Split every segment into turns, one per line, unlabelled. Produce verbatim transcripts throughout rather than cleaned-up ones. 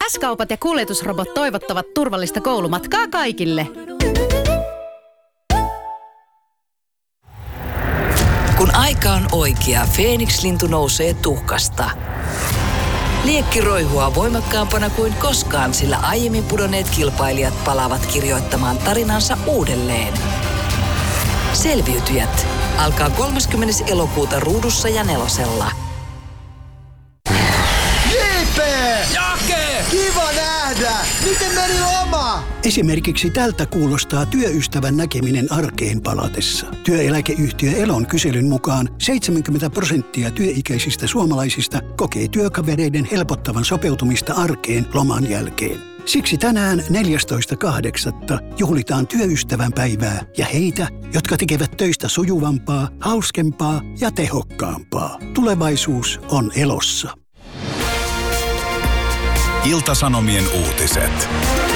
S-kaupat ja kuljetusrobot toivottavat turvallista koulumatkaa kaikille.
Kun aika on oikea, Feeniks-lintu nousee tuhkasta. Liekki roihua voimakkaampana kuin koskaan, sillä aiemmin pudonneet kilpailijat palaavat kirjoittamaan tarinansa uudelleen. Selviytyjät alkaa kolmaskymmenes elokuuta Ruudussa ja Nelosella.
J P!
Jake!
Kiva nähdä! Miten meni loma?
Esimerkiksi tältä kuulostaa työystävän näkeminen arkeen palatessa. Työeläkeyhtiö Elon kyselyn mukaan seitsemänkymmentä prosenttia työikäisistä suomalaisista kokee työkavereiden helpottavan sopeutumista arkeen loman jälkeen. Siksi tänään neljästoista kahdeksatta juhlitaan työystävän päivää ja heitä, jotka tekevät töistä sujuvampaa, hauskempaa ja tehokkaampaa. Tulevaisuus on Elossa.
Ilta-Sanomien uutiset.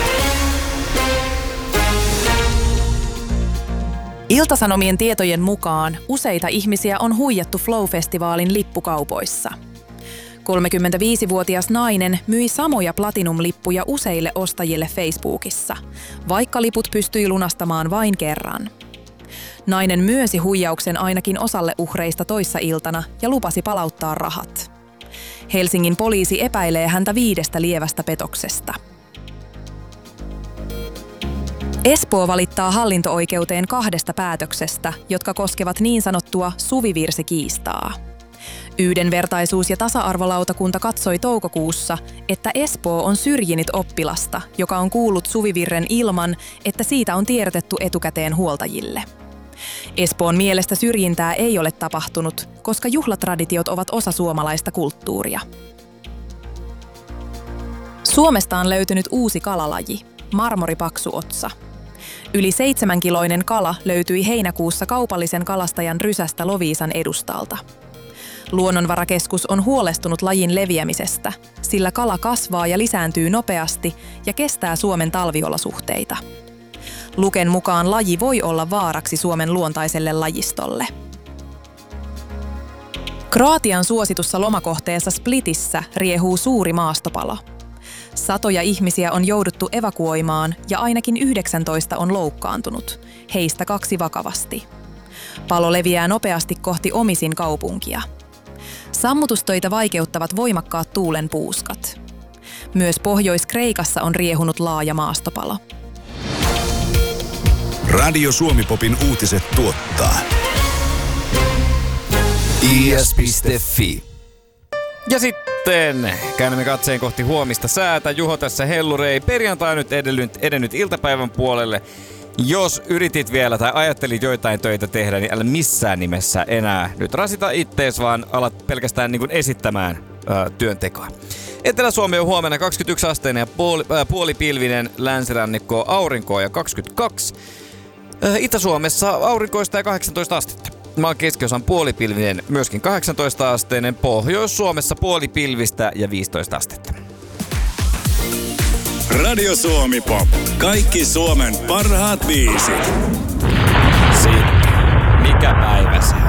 Ilta-Sanomien tietojen mukaan useita ihmisiä on huijattu Flow-festivaalin lippukaupoissa. kolmekymmentäviisivuotias nainen myi samoja Platinum-lippuja useille ostajille Facebookissa, vaikka liput pystyi lunastamaan vain kerran. Nainen myönsi huijauksen ainakin osalle uhreista toissa iltana ja lupasi palauttaa rahat. Helsingin poliisi epäilee häntä viidestä lievästä petoksesta. Espoo valittaa hallinto-oikeuteen kahdesta päätöksestä, jotka koskevat niin sanottua suvivirsikiistaa. Yhdenvertaisuus- ja tasa-arvolautakunta katsoi toukokuussa, että Espoo on syrjinyt oppilasta, joka on kuullut suvivirren ilman, että siitä on tiedotettu etukäteen huoltajille. Espoon mielestä syrjintää ei ole tapahtunut, koska juhlatraditiot ovat osa suomalaista kulttuuria. Suomesta on löytynyt uusi kalalaji, marmoripaksuotsa. Yli seitsemänkiloinen kala löytyi heinäkuussa kaupallisen kalastajan rysästä Loviisan edustalta. Luonnonvarakeskus on huolestunut lajin leviämisestä, sillä kala kasvaa ja lisääntyy nopeasti ja kestää Suomen talviolosuhteita. Luken mukaan laji voi olla vaaraksi Suomen luontaiselle lajistolle. Kroatian suositussa lomakohteessa Splitissä riehuu suuri maastopalo. Satoja ihmisiä on jouduttu evakuoimaan ja ainakin yhdeksäntoista on loukkaantunut, heistä kaksi vakavasti. Palo leviää nopeasti kohti Omisin kaupunkia. Sammutustöitä vaikeuttavat voimakkaat tuulenpuuskat. Myös Pohjois-Kreikassa on riehunut laaja maastopalo.
Radio Suomi-popin uutiset tuottaa I S piste Fi.
Ja sitten käännämme katseen kohti huomista säätä. Juho tässä hellurei. Perjantai nyt edennyt, edennyt iltapäivän puolelle. Jos yritit vielä tai ajattelit joitain töitä tehdä, niin älä missään nimessä enää nyt rasita ittees, vaan alat pelkästään niin kuin esittämään ö, työntekoa. Etelä-Suomi on huomenna kaksikymmentäyksi asteinen ja puoli, äh, puolipilvinen, länsirannikko aurinkoa ja kaksikymmentäkaksi. Äh, Itä-Suomessa aurinkoista ja kahdeksantoista astetta. Maan keskiosan puolipilvinen, myöskin kahdeksantoista asteinen, Pohjois-Suomessa puolipilvistä ja viisitoista astetta.
Radio Suomi Pop. Kaikki Suomen parhaat biisit.
Siinä. Mikä päivä se?